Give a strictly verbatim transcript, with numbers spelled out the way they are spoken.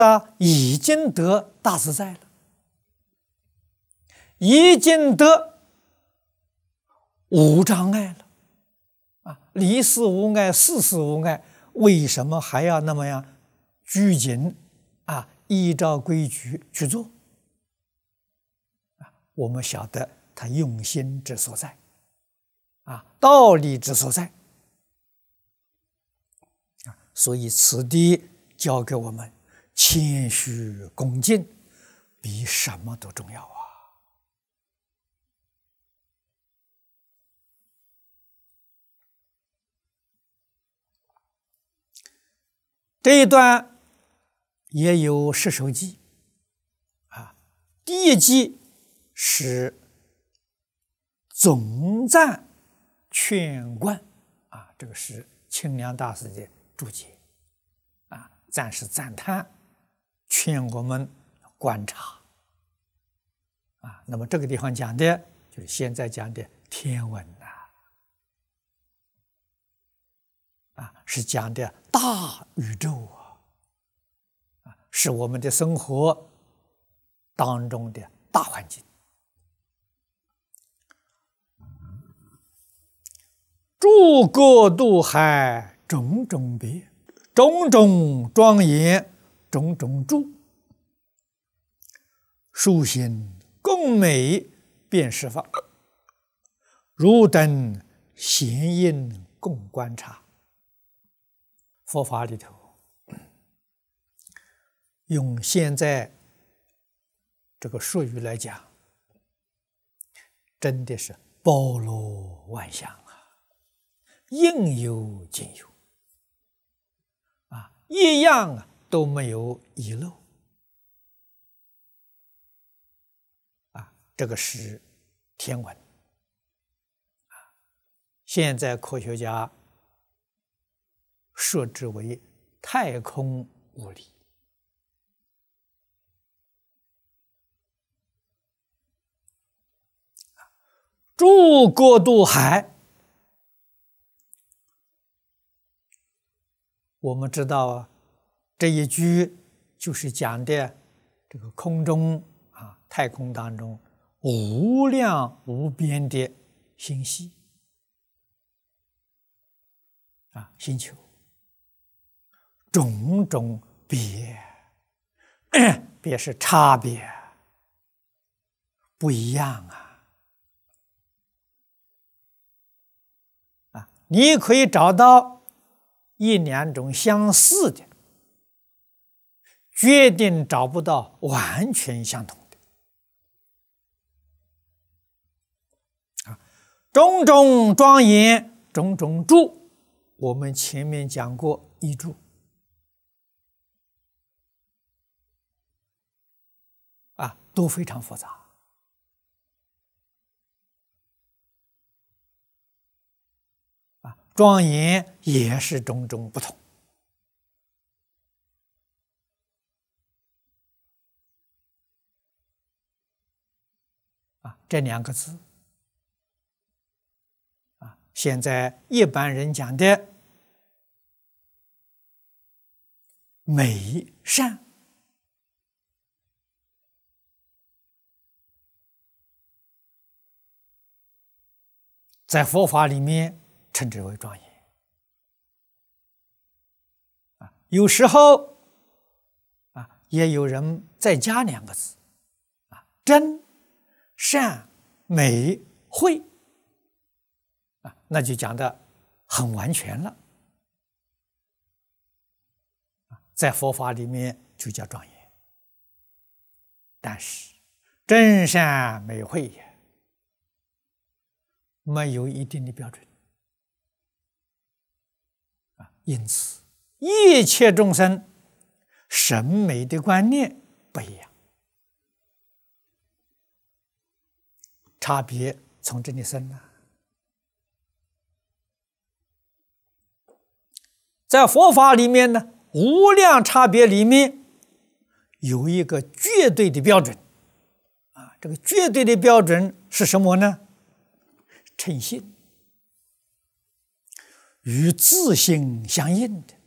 他已经得大自在了，已经得无障碍了，啊，离世无碍，事事无碍，为什么还要那么样拘谨啊？依照规矩去做？啊，我们晓得他用心之所在，啊，道理之所在，啊，所以此地教给我们谦虚恭敬，比什么都重要啊！这一段也有十首偈啊。第一偈是总赞劝观啊，这个是清凉大师的注解啊，赞是赞叹，劝我们观察啊。那么这个地方讲的就是现在讲的天文呐，啊，是讲的大宇宙啊，啊，是我们的生活当中的大环境。诸国度海种种别，种种庄严，种种诸，殊心共美遍十方，汝等闲应共观察。佛法里头，用现在这个术语来讲，真的是包罗万象啊，应有尽有啊，一样啊都没有遗漏啊。这个是天文啊，现在科学家设置为太空物理。诸国度海，我们知道啊，这一句就是讲的这个空中啊，太空当中无量无边的星系啊，星球。种种别，别是差别，不一样啊！啊，你可以找到一两种相似的，决定找不到完全相同的。啊，种种庄严，种种诸，我们前面讲过一诸。啊，都非常复杂啊，庄严也是种种不同啊。这两个字啊，现在一般人讲的美善。在佛法里面称之为庄严啊，有时候啊，也有人再加两个字啊，真、善、美、慧啊，那就讲的很完全了啊，在佛法里面就叫庄严。但是真善美慧也没有一定的标准啊，因此一切众生审美的观念不一样，差别从这里生了。在佛法里面呢，无量差别里面有一个绝对的标准啊，这个绝对的标准是什么呢？称性，与自性相应的